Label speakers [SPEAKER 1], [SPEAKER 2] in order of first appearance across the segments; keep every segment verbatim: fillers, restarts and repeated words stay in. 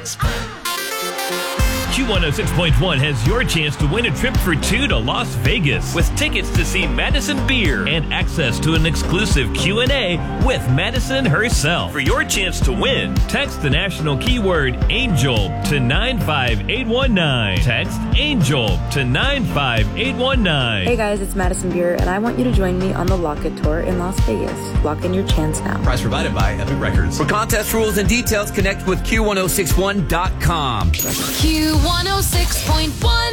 [SPEAKER 1] Text.
[SPEAKER 2] Q one oh six point one has your chance to win a trip for two to Las Vegas with tickets to see Madison Beer and access to an exclusive Q and A with Madison herself. For your chance to win, text the national keyword ANGEL to nine five eight one nine. Text ANGEL to nine five eight one nine.
[SPEAKER 3] Hey guys, it's Madison Beer, and I want you to join me on the Lock It Tour in Las Vegas. Lock in your chance now.
[SPEAKER 4] Prize provided by Epic Records.
[SPEAKER 5] For contest rules and details, connect with Q one oh six one dot com.
[SPEAKER 6] Q one oh six point one.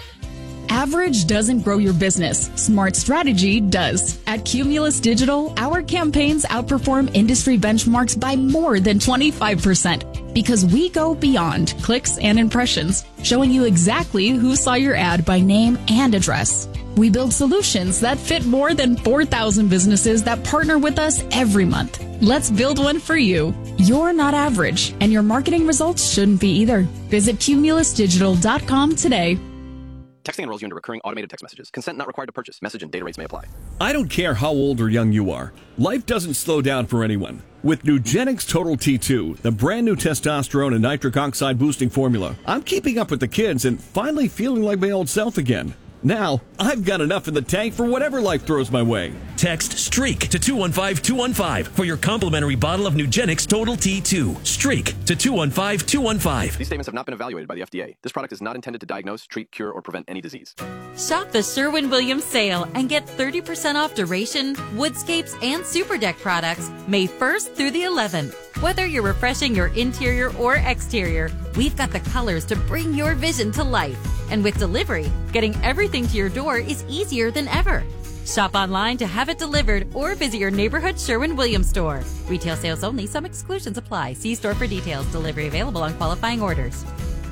[SPEAKER 7] Average doesn't grow your business. Smart strategy does. At Cumulus Digital, our campaigns outperform industry benchmarks by more than twenty-five percent because we go beyond clicks and impressions, showing you exactly who saw your ad by name and address. We build solutions that fit more than four thousand businesses that partner with us every month. Let's build one for you. You're not average, and your marketing results shouldn't be either. Visit cumulus digital dot com today.
[SPEAKER 8] Texting enrolls you into recurring automated text messages. Consent not required to purchase. Message and data rates may apply.
[SPEAKER 9] I don't care how old or young you are. Life doesn't slow down for anyone. With Nugenix Total T two, the brand new testosterone and nitric oxide boosting formula, I'm keeping up with the kids and finally feeling like my old self again. Now, I've got enough in the tank for whatever life throws my way.
[SPEAKER 1] Text STREAK to two one five two one five for your complimentary bottle of Nugenix Total T two. STREAK to two one five two one five.
[SPEAKER 8] These statements have not been evaluated by the F D A. This product is not intended to diagnose, treat, cure, or prevent any disease.
[SPEAKER 10] Shop the Sherwin-Williams sale and get thirty percent off Duration, Woodscapes, and Super Deck products May first through the eleventh. Whether you're refreshing your interior or exterior, we've got the colors to bring your vision to life. And with delivery, getting everything to your door is easier than ever. Shop online to have it delivered or visit your neighborhood Sherwin-Williams store. Retail sales only. Some exclusions apply. See store for details. Delivery available on qualifying orders.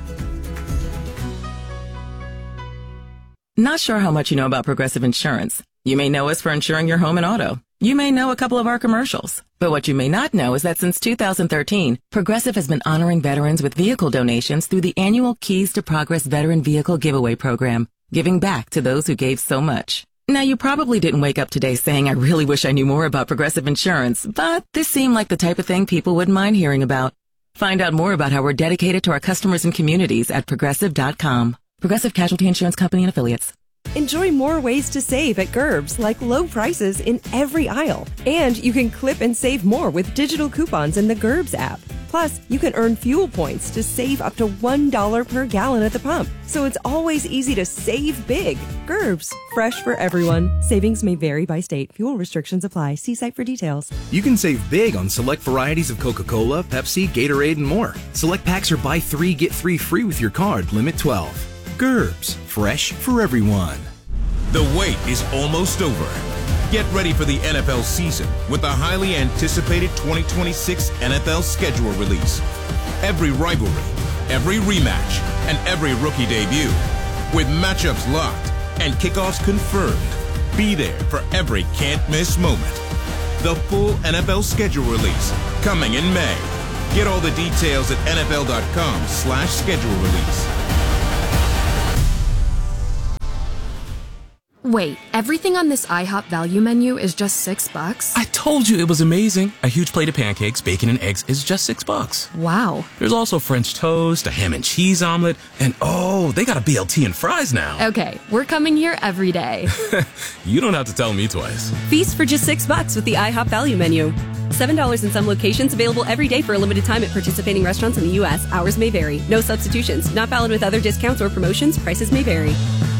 [SPEAKER 11] Not sure how much you know about Progressive Insurance. You may know us for insuring your home and auto. You may know a couple of our commercials. But what you may not know is that since two thousand thirteen, Progressive has been honoring veterans with vehicle donations through the annual Keys to Progress Veteran Vehicle Giveaway Program, giving back to those who gave so much. Now, you probably didn't wake up today saying, I really wish I knew more about Progressive Insurance, but this seemed like the type of thing people wouldn't mind hearing about. Find out more about how we're dedicated to our customers and communities at progressive dot com. Progressive Casualty Insurance Company and Affiliates.
[SPEAKER 12] Enjoy more ways to save at Gerbs, like low prices in every aisle. And you can clip and save more with digital coupons in the Gerbs app. Plus, you can earn fuel points to save up to one dollar per gallon at the pump. So it's always easy to save big. Gerbs, fresh for everyone. Savings may vary by state. Fuel restrictions apply. See site for details.
[SPEAKER 4] You can save big on select varieties of Coca-Cola, Pepsi, Gatorade, and more. Select packs are buy three, get three free with your card. Limit twelve. Gerbs, fresh for everyone.
[SPEAKER 13] The wait is almost over. Get ready for the N F L season with the highly anticipated twenty twenty-six N F L schedule release. Every rivalry, every rematch, and every rookie debut. With matchups locked and kickoffs confirmed. Be there for every can't-miss moment. The full N F L schedule release, coming in May. Get all the details at N F L dot com slash schedule release.
[SPEAKER 14] Wait, everything on this IHOP value menu is just six bucks?
[SPEAKER 15] I told you it was amazing. A huge plate of pancakes, bacon, and eggs is just six bucks.
[SPEAKER 14] Wow.
[SPEAKER 15] There's also French toast, a ham and cheese omelet, and oh, they got a B L T and fries now.
[SPEAKER 14] Okay, we're coming here every day.
[SPEAKER 15] You don't have to tell me twice.
[SPEAKER 12] Feast for just six bucks with the IHOP value menu. seven dollars in some locations, available every day for a limited time at participating restaurants in the U S. Hours may vary. No substitutions. Not valid with other discounts or promotions. Prices may vary.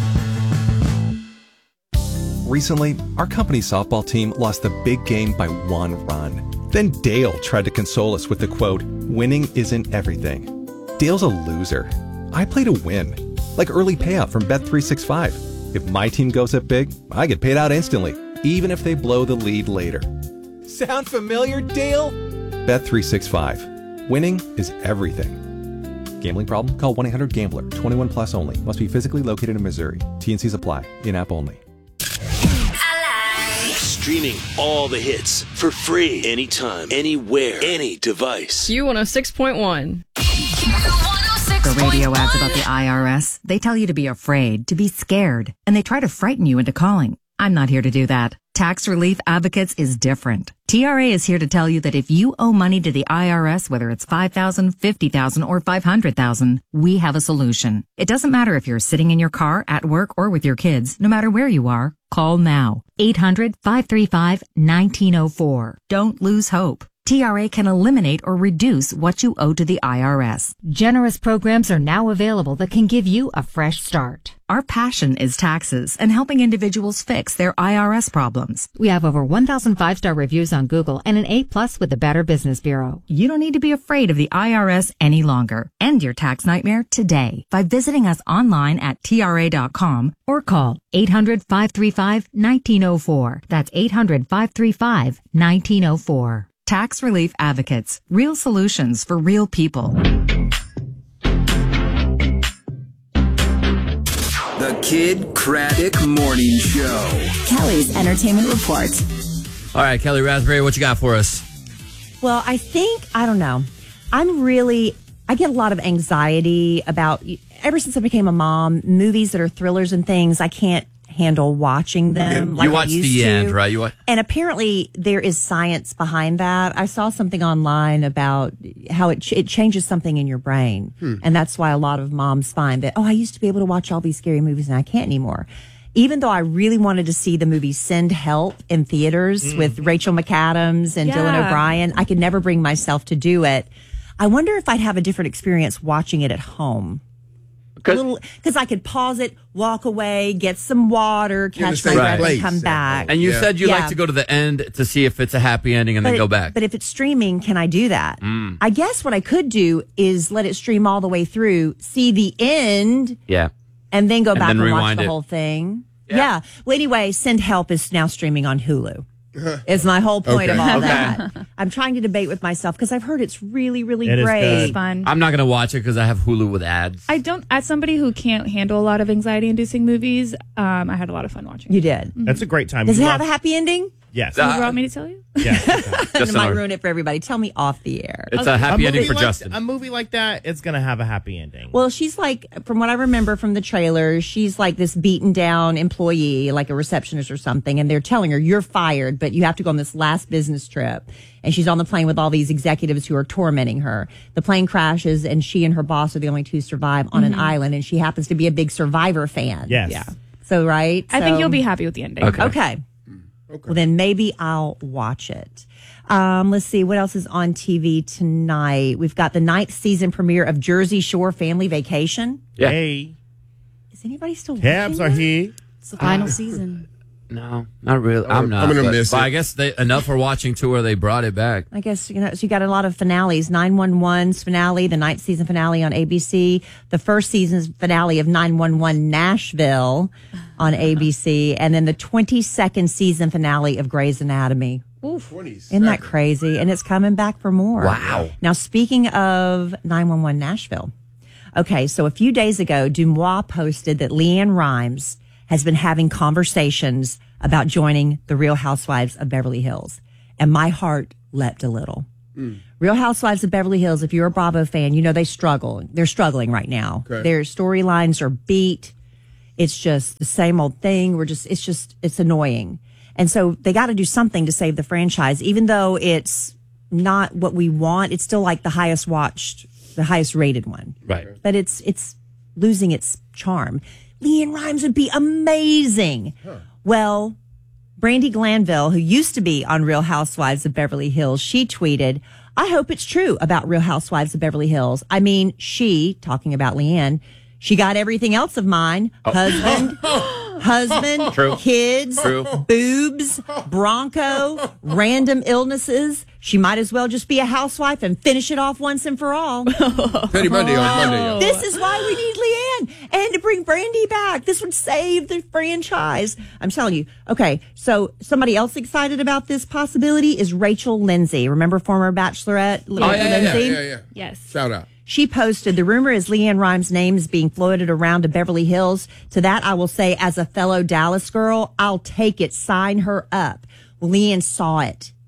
[SPEAKER 16] Recently, our company's softball team lost the big game by one run. Then Dale tried to console us with the quote, winning isn't everything. Dale's a loser. I play to win. Like early payout from Bet three sixty-five. If my team goes up big, I get paid out instantly, even if they blow the lead later.
[SPEAKER 17] Sound familiar, Dale?
[SPEAKER 16] Bet three sixty-five. Winning is everything. Gambling problem? Call one eight hundred gambler. twenty-one plus only. Must be physically located in Missouri. T and Cs apply. In-app only.
[SPEAKER 18] Streaming all the hits for free anytime, anywhere, any device.
[SPEAKER 19] Q one oh six point one.
[SPEAKER 20] The radio ads about the I R S, they tell you to be afraid, to be scared, and they try to frighten you into calling. I'm not here to do that. Tax Relief Advocates is different. T R A is here to tell you that if you owe money to the I R S, whether it's five thousand dollars, fifty thousand dollars, or five hundred thousand dollars, we have a solution. It doesn't matter if you're sitting in your car, at work, or with your kids. No matter where you are, call now. eight hundred, five three five, one nine zero four. Don't lose hope. T R A can eliminate or reduce what you owe to the I R S.
[SPEAKER 19] Generous programs are now available that can give you a fresh start.
[SPEAKER 20] Our passion is taxes and helping individuals fix their I R S problems.
[SPEAKER 19] We have over one thousand five-star reviews on Google and an A plus with the Better Business Bureau.
[SPEAKER 20] You don't need to be afraid of the I R S any longer. End your tax nightmare today by visiting us online at T R A dot com or call eight hundred, five three five, one nine zero four. That's eight hundred, five three five, one nine zero four. Tax Relief Advocates. Real solutions for real people.
[SPEAKER 21] The Kid Craddock Morning Show.
[SPEAKER 22] Kelly's Entertainment Report.
[SPEAKER 23] All right, Kelly Raspberry, what you got for us?
[SPEAKER 22] Well, I think, I don't know. I'm really, I get a lot of anxiety about, ever since I became a mom, movies that are thrillers and things, I can't handle watching them. Like
[SPEAKER 23] you watched
[SPEAKER 22] I used
[SPEAKER 23] the
[SPEAKER 22] to.
[SPEAKER 23] end, right? You watch-
[SPEAKER 22] And apparently there is science behind that. I saw something online about how it ch- it changes something in your brain. Hmm. And that's why a lot of moms find that, oh, I used to be able to watch all these scary movies and I can't anymore. Even though I really wanted to see the movie Send Help in theaters mm. with Rachel McAdams and
[SPEAKER 24] yeah.
[SPEAKER 22] Dylan O'Brien, I could never bring myself to do it. I wonder if I'd have a different experience watching it at home. Because I could pause it, walk away, get some water, catch my breath, and come back.
[SPEAKER 23] And you
[SPEAKER 22] yeah.
[SPEAKER 23] said you
[SPEAKER 22] yeah.
[SPEAKER 23] like to go to the end to see if it's a happy ending and
[SPEAKER 22] but
[SPEAKER 23] then
[SPEAKER 22] it,
[SPEAKER 23] go back.
[SPEAKER 22] But if it's streaming, can I do that?
[SPEAKER 23] Mm.
[SPEAKER 22] I guess what I could do is let it stream all the way through, see the end,
[SPEAKER 23] yeah,
[SPEAKER 22] and then go
[SPEAKER 23] and
[SPEAKER 22] back
[SPEAKER 23] then
[SPEAKER 22] and watch the
[SPEAKER 23] it.
[SPEAKER 22] whole thing. Yeah. yeah. Well, anyway, Send Help is now streaming on Hulu. Is my whole point
[SPEAKER 23] okay.
[SPEAKER 22] of all
[SPEAKER 23] okay.
[SPEAKER 22] that. I'm trying to debate with myself because I've heard it's really, really
[SPEAKER 23] It
[SPEAKER 22] great.
[SPEAKER 23] It's fun. I'm not going to watch it because I have Hulu with ads.
[SPEAKER 25] I don't, as somebody who can't handle a lot of anxiety inducing movies, um, I had a lot of fun watching
[SPEAKER 22] You
[SPEAKER 25] it.
[SPEAKER 22] did.
[SPEAKER 25] Mm-hmm.
[SPEAKER 26] That's a great time.
[SPEAKER 22] Does
[SPEAKER 26] you
[SPEAKER 22] it have
[SPEAKER 26] watch-
[SPEAKER 22] a happy ending?
[SPEAKER 26] Yes.
[SPEAKER 25] You want me to tell you?
[SPEAKER 26] Yes.
[SPEAKER 22] It might ruin it for everybody. Tell me off the air.
[SPEAKER 23] It's a happy
[SPEAKER 26] a
[SPEAKER 23] ending for
[SPEAKER 26] like,
[SPEAKER 23] Justin.
[SPEAKER 26] A movie like that, it's going to have a happy ending.
[SPEAKER 22] Well, she's like, from what I remember from the trailer, she's like this beaten down employee, like a receptionist or something. And they're telling her, you're fired, but you have to go on this last business trip. And she's on the plane with all these executives who are tormenting her. The plane crashes and she and her boss are the only two who survive on
[SPEAKER 25] Mm-hmm.
[SPEAKER 22] an island. And she happens to be a big Survivor fan.
[SPEAKER 26] Yes.
[SPEAKER 22] Yeah. So, right?
[SPEAKER 25] I think
[SPEAKER 22] So-
[SPEAKER 25] you'll be happy with the ending.
[SPEAKER 22] Okay. okay. Well, then maybe I'll watch it. Um, let's see. What else is on T V tonight? We've got the ninth season premiere of Jersey Shore Family Vacation.
[SPEAKER 26] Yeah. Hey.
[SPEAKER 22] Is anybody still
[SPEAKER 26] Cabs
[SPEAKER 22] watching
[SPEAKER 26] are
[SPEAKER 22] that?
[SPEAKER 26] here.
[SPEAKER 25] It's the final
[SPEAKER 23] Uh,
[SPEAKER 25] season.
[SPEAKER 23] No, not really. I'm not.
[SPEAKER 27] I'm gonna
[SPEAKER 23] but,
[SPEAKER 27] miss
[SPEAKER 23] but
[SPEAKER 27] it.
[SPEAKER 23] I guess they enough are watching to where they brought it back.
[SPEAKER 22] I guess, you know, so you got a lot of finales. nine one one's finale, the ninth season finale on A B C, the first season's finale of nine one one Nashville on A B C, and then the twenty-second season finale of Grey's Anatomy.
[SPEAKER 25] Oof.
[SPEAKER 22] Isn't that crazy? And it's coming back for more.
[SPEAKER 23] Wow.
[SPEAKER 22] Now, speaking of nine one one Nashville. Okay, so a few days ago, Dumois posted that Leanne Rimes has been having conversations about joining the Real Housewives of Beverly Hills. And my heart leapt a little. Mm. Real Housewives of Beverly Hills, if you're a Bravo fan, you know they struggle. They're struggling right now.
[SPEAKER 27] Okay.
[SPEAKER 22] Their storylines are beat. It's just the same old thing. We're just, it's just, it's annoying. And so they got to do something to save the franchise, even though it's not what we want. It's still like the highest watched, the highest rated one.
[SPEAKER 23] Right.
[SPEAKER 22] But it's, it's losing its charm. Leanne Rimes would be amazing. Huh. Well, Brandy Glanville, who used to be on Real Housewives of Beverly Hills, she tweeted, I hope it's true about Real Housewives of Beverly Hills. I mean, she, talking about Leanne, she got everything else of mine. Oh. Husband, husband,
[SPEAKER 23] True.
[SPEAKER 22] kids,
[SPEAKER 23] True.
[SPEAKER 22] boobs, Bronco, random illnesses. She might as well just be a housewife and finish it off once and for all.
[SPEAKER 27] Petty Monday on Monday.
[SPEAKER 22] This is why we need Leanne and to bring Brandy back. This would save the franchise. I'm telling you. Okay, so somebody else excited about this possibility is Rachel Lindsay. Remember former Bachelorette
[SPEAKER 27] Oh, yeah, yeah,
[SPEAKER 22] Lindsay?
[SPEAKER 27] yeah, yeah, yeah.
[SPEAKER 25] Yes.
[SPEAKER 27] Shout out.
[SPEAKER 22] She posted, the rumor is Leanne Rimes' name is being floated around to Beverly Hills. To that, I will say, as a fellow Dallas girl, I'll take it. Sign her up. Well, Leanne saw it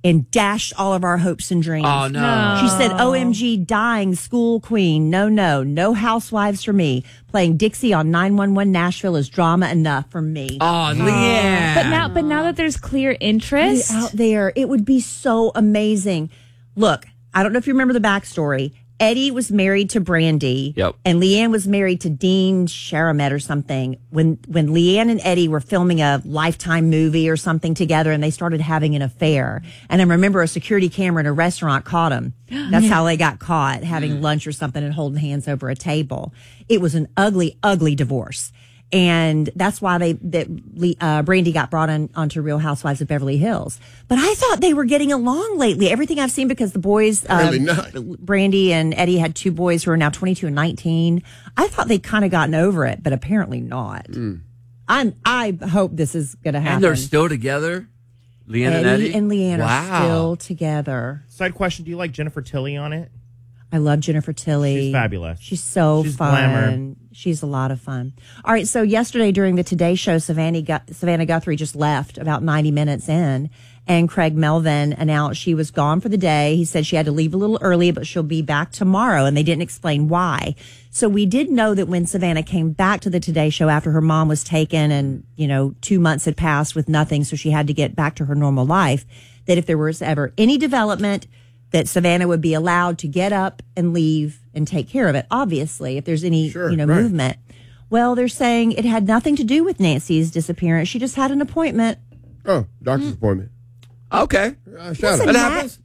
[SPEAKER 22] and dashed all of our hopes and dreams.
[SPEAKER 23] Oh, no. No.
[SPEAKER 22] She said, O M G, dying school queen. No, no, no housewives for me. Playing Dixie on nine one one Nashville is drama enough for me.
[SPEAKER 23] Oh, Leanne.
[SPEAKER 25] But now, but now that there's clear interest
[SPEAKER 22] out there, it would be so amazing. Look, I don't know if you remember the backstory. Eddie was married to Brandy,
[SPEAKER 23] yep.
[SPEAKER 22] and Leanne was married to Dean Sharamet or something. When when Leanne and Eddie were filming a Lifetime movie or something together, and they started having an affair. And I remember a security camera in a restaurant caught them. That's how they got caught, having lunch or something and holding hands over a table. It was an ugly, ugly divorce. And that's why they that uh, Brandy got brought on onto Real Housewives of Beverly Hills. But I thought they were getting along lately. Everything I've seen, because the boys, uh,
[SPEAKER 27] really not.
[SPEAKER 22] Brandy and Eddie had two boys who are now twenty-two and nineteen. I thought they'd kind of gotten over it, but apparently not. Mm. I'm. I hope this is going to happen.
[SPEAKER 23] And they're still together? Leanne
[SPEAKER 22] Eddie
[SPEAKER 23] and Eddie?
[SPEAKER 22] and Leanne
[SPEAKER 23] wow.
[SPEAKER 22] are still together.
[SPEAKER 26] Side question, do you like Jennifer Tilly on it?
[SPEAKER 22] I love Jennifer Tilly.
[SPEAKER 26] She's fabulous.
[SPEAKER 22] She's so
[SPEAKER 26] She's
[SPEAKER 22] fun.
[SPEAKER 26] glamour.
[SPEAKER 22] She's a lot of fun. All right, so yesterday during the Today Show, Savannah, Gu- Savannah Guthrie just left about ninety minutes in, and Craig Melvin announced she was gone for the day. He said she had to leave a little early, but she'll be back tomorrow, and they didn't explain why. So we did know that when Savannah came back to the Today Show after her mom was taken and, you know, two months had passed with nothing, so she had to get back to her normal life, that if there was ever any development, that Savannah would be allowed to get up and leave and take care of it, obviously, if there's any,
[SPEAKER 27] Sure,
[SPEAKER 22] you know,
[SPEAKER 27] right.
[SPEAKER 22] movement. Well, they're saying it had nothing to do with Nancy's disappearance. She just had an appointment.
[SPEAKER 27] Oh, doctor's mm. appointment.
[SPEAKER 23] Okay.
[SPEAKER 27] Uh, shout
[SPEAKER 22] Listen,
[SPEAKER 27] out.
[SPEAKER 23] That
[SPEAKER 22] Nat-
[SPEAKER 23] happens.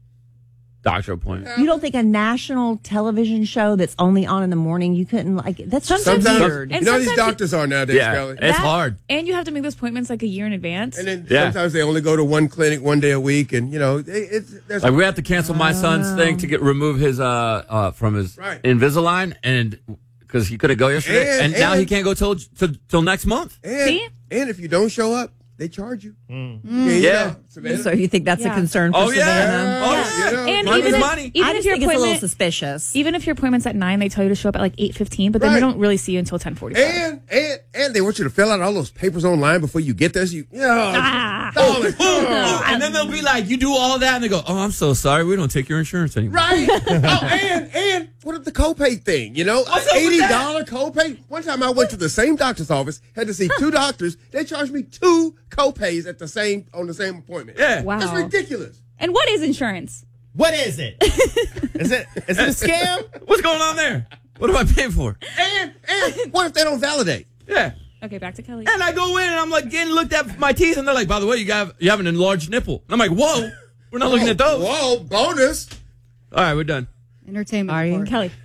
[SPEAKER 23] Doctor appointment.
[SPEAKER 22] You don't think a national television show that's only on in the morning, you couldn't, like, that's just
[SPEAKER 27] Sometimes,
[SPEAKER 22] weird.
[SPEAKER 27] you know how these doctors are nowadays,
[SPEAKER 23] Yeah,
[SPEAKER 27] Kelly?
[SPEAKER 23] it's
[SPEAKER 25] That-
[SPEAKER 23] hard.
[SPEAKER 25] and you have to make those appointments like a year in advance.
[SPEAKER 27] And then
[SPEAKER 23] Yeah.
[SPEAKER 27] sometimes they only go to one clinic one day a week, and you know, it, it's there's
[SPEAKER 23] Like we have to cancel my son's thing to get remove his uh, uh from his
[SPEAKER 27] Right.
[SPEAKER 23] Invisalign, and because he couldn't go yesterday,
[SPEAKER 27] And-
[SPEAKER 23] and, now
[SPEAKER 27] and-
[SPEAKER 23] he can't go till till, till next month.
[SPEAKER 27] and,
[SPEAKER 25] See?
[SPEAKER 27] and if you don't show up, they charge you.
[SPEAKER 26] Mm.
[SPEAKER 27] Yeah, you
[SPEAKER 23] Yeah.
[SPEAKER 27] know, Savannah.
[SPEAKER 22] So you think that's
[SPEAKER 25] Yeah.
[SPEAKER 22] a concern for
[SPEAKER 23] Oh yeah,
[SPEAKER 22] Savannah?
[SPEAKER 23] oh
[SPEAKER 27] Yeah.
[SPEAKER 23] yeah.
[SPEAKER 27] You know,
[SPEAKER 25] And
[SPEAKER 23] money
[SPEAKER 25] even
[SPEAKER 23] is
[SPEAKER 25] if,
[SPEAKER 23] money.
[SPEAKER 25] even
[SPEAKER 22] I
[SPEAKER 25] if
[SPEAKER 22] just
[SPEAKER 25] your
[SPEAKER 22] think it's a little
[SPEAKER 25] appointment,
[SPEAKER 22] suspicious.
[SPEAKER 25] even if your appointment's at nine, they tell you to show up at like eight fifteen, but then
[SPEAKER 27] Right.
[SPEAKER 25] they don't really see you until ten forty-five.
[SPEAKER 27] And and and they want you to fill out all those papers online before you get there. So you, yeah,
[SPEAKER 25] Ah.
[SPEAKER 27] darling, oh.
[SPEAKER 23] And then they'll be like, "You do all that," and they go, "Oh, I'm so sorry, we don't take your insurance anymore."
[SPEAKER 27] right? oh, and and what if the copay thing? You know,
[SPEAKER 23] What's up with
[SPEAKER 27] eighty
[SPEAKER 23] that?
[SPEAKER 27] dollar copay. One time I went to the same doctor's office, had to see two doctors. They charged me two copays at the same on the same appointment.
[SPEAKER 23] Yeah.
[SPEAKER 25] Wow.
[SPEAKER 27] That's ridiculous.
[SPEAKER 25] And what is insurance?
[SPEAKER 26] What is it? is it is it a scam?
[SPEAKER 23] What's going on there? What am I paying for?
[SPEAKER 27] And and what if they don't validate?
[SPEAKER 23] Yeah.
[SPEAKER 25] Okay, back to Kelly.
[SPEAKER 23] And I go in and I'm like getting looked at for my teeth, and they're like, "By the way, you got you have an enlarged nipple." And I'm like, "Whoa, we're not looking at those."
[SPEAKER 27] Whoa, bonus.
[SPEAKER 23] All right, we're done.
[SPEAKER 2] Entertainment.
[SPEAKER 22] Are you?
[SPEAKER 2] report.
[SPEAKER 25] Kelly.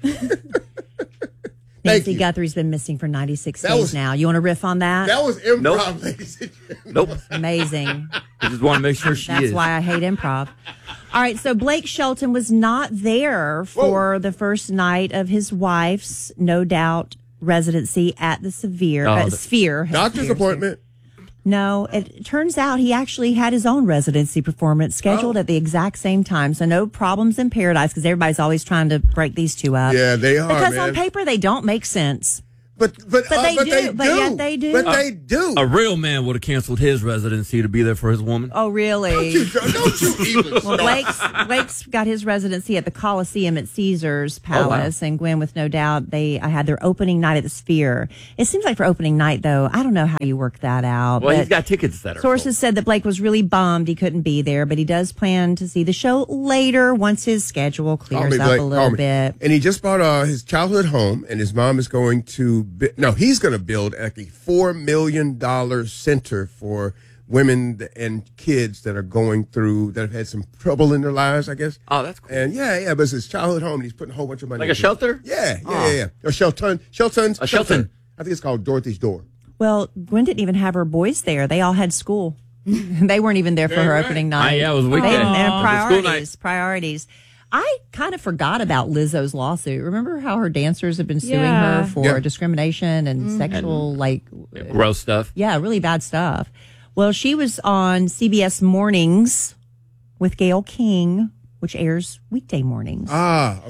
[SPEAKER 27] Thank
[SPEAKER 22] Nancy
[SPEAKER 27] you.
[SPEAKER 22] Guthrie's been missing for ninety-six
[SPEAKER 27] That
[SPEAKER 22] days
[SPEAKER 27] was-
[SPEAKER 22] now. You want to riff on that?
[SPEAKER 27] That was improv,
[SPEAKER 23] Nope.
[SPEAKER 27] ladies and gentlemen.
[SPEAKER 23] Nope.
[SPEAKER 22] Amazing.
[SPEAKER 23] I just want to make sure she
[SPEAKER 22] That's
[SPEAKER 23] is.
[SPEAKER 22] why I hate improv. All right, so Blake Shelton was not there for
[SPEAKER 27] Whoa.
[SPEAKER 22] the first night of his wife's, no doubt, residency at the Severe,
[SPEAKER 23] Oh,
[SPEAKER 22] uh,
[SPEAKER 23] the-
[SPEAKER 22] Sphere.
[SPEAKER 27] Doctor's
[SPEAKER 22] Sphere.
[SPEAKER 27] appointment.
[SPEAKER 22] No, it turns out he actually had his own residency performance scheduled
[SPEAKER 27] Oh.
[SPEAKER 22] at the exact same time. So no problems in paradise, because everybody's always trying to break these two up.
[SPEAKER 27] Yeah, they are,
[SPEAKER 22] Because
[SPEAKER 27] man.
[SPEAKER 22] on paper, they don't make sense.
[SPEAKER 27] But but
[SPEAKER 22] But
[SPEAKER 27] uh,
[SPEAKER 22] they
[SPEAKER 27] but
[SPEAKER 22] do,
[SPEAKER 27] They
[SPEAKER 22] but
[SPEAKER 27] do.
[SPEAKER 22] yet they do.
[SPEAKER 27] But
[SPEAKER 22] Uh,
[SPEAKER 27] they do.
[SPEAKER 23] A real man would have canceled his residency to be there for his woman.
[SPEAKER 22] Oh, really?
[SPEAKER 27] Don't you even
[SPEAKER 22] Well,
[SPEAKER 27] start.
[SPEAKER 22] Blake's, Blake's got his residency at the Coliseum at Caesar's Palace, and Gwen, with no doubt, they I had their opening night at the Sphere. It seems like for opening night, though, I don't know how you work that out.
[SPEAKER 23] Well,
[SPEAKER 22] but
[SPEAKER 23] he's got tickets that are
[SPEAKER 22] sources said that Blake was really bummed he couldn't be there, but he does plan to see the show later once his schedule
[SPEAKER 27] Call
[SPEAKER 22] clears
[SPEAKER 27] me,
[SPEAKER 22] up
[SPEAKER 27] Blake,
[SPEAKER 22] a
[SPEAKER 27] call
[SPEAKER 22] little
[SPEAKER 27] me.
[SPEAKER 22] bit.
[SPEAKER 27] And he just bought uh, his childhood home, and his mom is going to bi- no, he's going to build like a four million dollar center for women th- and kids that are going through that have had some trouble in their lives, I guess.
[SPEAKER 23] Oh, that's cool.
[SPEAKER 27] And yeah, yeah, but it's his childhood home, and he's putting a whole bunch of money.
[SPEAKER 23] Like a
[SPEAKER 27] into it.
[SPEAKER 23] shelter?
[SPEAKER 27] Yeah, yeah,
[SPEAKER 23] Oh.
[SPEAKER 27] yeah, yeah. Or Shelton, Shelton's
[SPEAKER 23] A Shelton.
[SPEAKER 27] I think it's called Dorothy's Door.
[SPEAKER 22] Well, Gwen didn't even have her boys there. They all had school. They weren't even there for
[SPEAKER 27] Very
[SPEAKER 22] her
[SPEAKER 27] right.
[SPEAKER 22] opening night.
[SPEAKER 23] Ah, yeah, it was a
[SPEAKER 22] They
[SPEAKER 23] weekend.
[SPEAKER 22] didn't- and
[SPEAKER 23] It was a school
[SPEAKER 22] priorities,
[SPEAKER 23] night.
[SPEAKER 22] priorities. I kind of forgot about Lizzo's lawsuit. Remember how her dancers have been suing
[SPEAKER 25] Yeah.
[SPEAKER 22] her for
[SPEAKER 27] Yeah.
[SPEAKER 22] discrimination and sexual, like,
[SPEAKER 23] Gross stuff.
[SPEAKER 22] yeah, really bad stuff. Well, she was on C B S Mornings with Gayle King, which airs weekday mornings.
[SPEAKER 27] Ah, okay.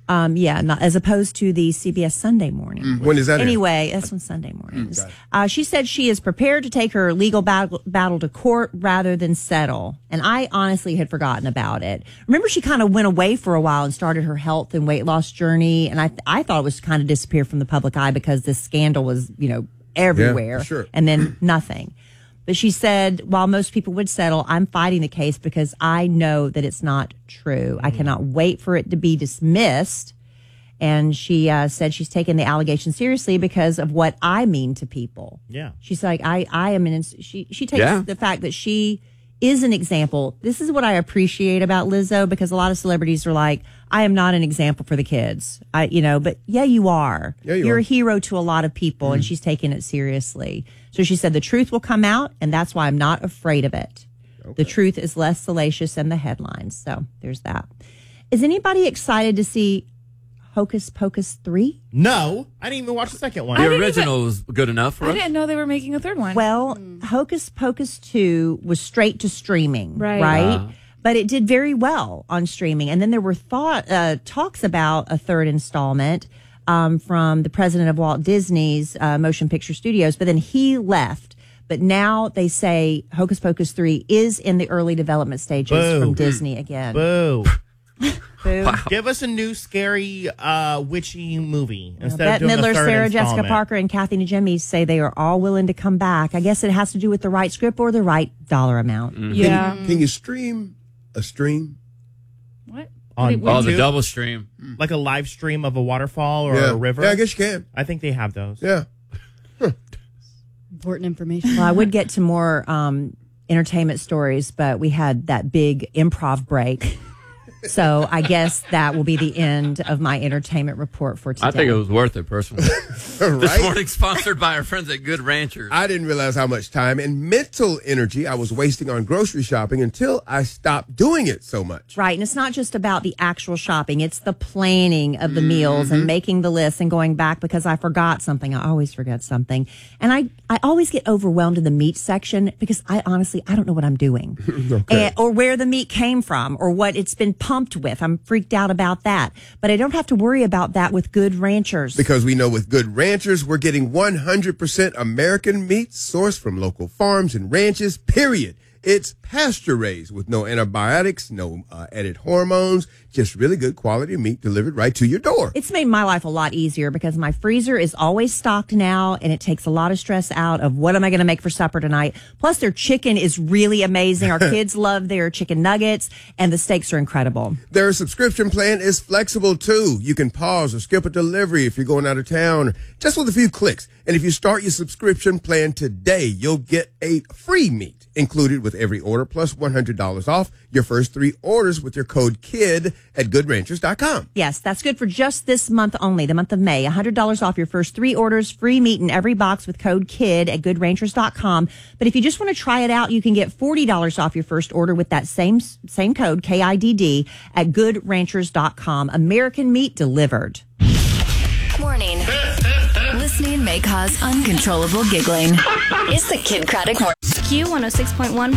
[SPEAKER 22] Um, yeah, not, as opposed to the C B S Sunday Morning.
[SPEAKER 27] Mm, when is that?
[SPEAKER 22] Anyway, that's on Sunday mornings.
[SPEAKER 27] Mm,
[SPEAKER 22] uh, she said she is prepared to take her legal battle, battle to court rather than settle. And I honestly had forgotten about it. Remember, she kind of went away for a while and started her health and weight loss journey. And I, I thought it was kind of disappeared from the public eye because this scandal was, you know, everywhere.
[SPEAKER 27] Yeah, sure.
[SPEAKER 22] And then nothing. But she said, while most people would settle, I'm fighting the case because I know that it's not true. I cannot wait for it to be dismissed. And she uh, said she's taken the allegation seriously because of what I mean to people.
[SPEAKER 26] Yeah.
[SPEAKER 22] She's like, I, I am an, she, she takes
[SPEAKER 27] Yeah.
[SPEAKER 22] the fact that she is an example. This is what I appreciate about Lizzo, because a lot of celebrities are like, I am not an example for the kids. I, you know, but yeah, you are.
[SPEAKER 27] Yeah, you
[SPEAKER 22] You're
[SPEAKER 27] are.
[SPEAKER 22] a hero to a lot of people,
[SPEAKER 27] Mm.
[SPEAKER 22] and she's taking it seriously. So she said the truth will come out, and that's why I'm not afraid of it. The truth is less salacious than the headlines. So there's that. Is anybody excited to see Hocus Pocus three?
[SPEAKER 26] No, I didn't even watch the second one.
[SPEAKER 23] The
[SPEAKER 25] didn't
[SPEAKER 23] original
[SPEAKER 25] even-
[SPEAKER 23] was good enough for
[SPEAKER 25] I
[SPEAKER 23] us.
[SPEAKER 25] didn't know they were making a third one.
[SPEAKER 22] Well, Hocus Pocus two was straight to streaming,
[SPEAKER 25] Right.
[SPEAKER 22] right?
[SPEAKER 23] Uh-huh.
[SPEAKER 22] But it did very well on streaming. And then there were thought uh, talks about a third installment um, from the president of Walt Disney's uh, Motion Picture Studios, but then he left. But now they say Hocus Pocus three is in the early development stages
[SPEAKER 26] Boo.
[SPEAKER 22] from Disney again.
[SPEAKER 26] Boo.
[SPEAKER 22] Boo.
[SPEAKER 26] Give us a new scary, uh, witchy movie instead
[SPEAKER 22] Bette
[SPEAKER 26] of doing
[SPEAKER 22] Midler,
[SPEAKER 26] a third
[SPEAKER 22] Sarah Jessica
[SPEAKER 26] installment.
[SPEAKER 22] Parker, and Kathy Najimy say they are all willing to come back. I guess it has to do with the right script or the right dollar amount.
[SPEAKER 25] Yeah.
[SPEAKER 27] Can, can you stream a stream?
[SPEAKER 25] What?
[SPEAKER 26] On
[SPEAKER 25] Wait, what?
[SPEAKER 23] Oh, the
[SPEAKER 26] YouTube?
[SPEAKER 23] double stream.
[SPEAKER 26] Like a live stream of a waterfall or
[SPEAKER 27] Yeah.
[SPEAKER 26] a river.
[SPEAKER 27] Yeah, I guess you can.
[SPEAKER 26] I think they have those.
[SPEAKER 27] Yeah.
[SPEAKER 2] Important information.
[SPEAKER 22] Well, I would get to more um, entertainment stories, but we had that big improv break. So I guess that will be the end of my entertainment report for today.
[SPEAKER 23] I think it was worth it, personally. This
[SPEAKER 27] Right?
[SPEAKER 23] morning, sponsored by our friends at Good Ranchers.
[SPEAKER 27] I didn't realize how much time and mental energy I was wasting on grocery shopping until I stopped doing it so much.
[SPEAKER 22] Right. And it's not just about the actual shopping. It's the planning of the meals and making the list and going back because I forgot something. I always forget something. And I, I always get overwhelmed in the meat section because I honestly, I don't know what I'm doing
[SPEAKER 27] Okay.
[SPEAKER 22] and, or where the meat came from or what it's been pumped with. I'm freaked out about that. But I don't have to worry about that with Good Ranchers.
[SPEAKER 27] Because we know with Good Ranchers, we're getting one hundred percent American meat sourced from local farms and ranches, period. It's pasture raised with no antibiotics, no uh, added hormones, just really good quality meat delivered right to your door.
[SPEAKER 22] It's made my life a lot easier because my freezer is always stocked now and it takes a lot of stress out of what am I going to make for supper tonight. Plus their chicken is really amazing. Our kids love their chicken nuggets and the steaks are incredible.
[SPEAKER 27] Their subscription plan is flexible too. You can pause or skip a delivery if you're going out of town just with a few clicks. And if you start your subscription plan today, you'll get a free meat included with every order plus one hundred dollars off your first three orders with your code KID at good ranchers dot com.
[SPEAKER 22] Yes, that's good for just this month only, the month of May. one hundred dollars off your first three orders, free meat in every box with code KID at good ranchers dot com. But if you just want to try it out, you can get forty dollars off your first order with that same same code, K I D D, at good ranchers dot com. American meat delivered.
[SPEAKER 3] Morning. Listening may cause uncontrollable giggling. It's the Kid Craddock Morning. Q one oh six point one.